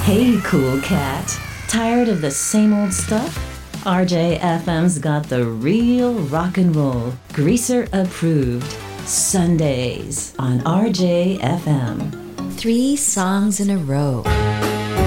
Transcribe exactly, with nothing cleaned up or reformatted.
Hey, cool cat. Tired of the same old stuff? R J F M's got the real rock and roll, greaser approved. Sundays on R J F M. Three songs in a row.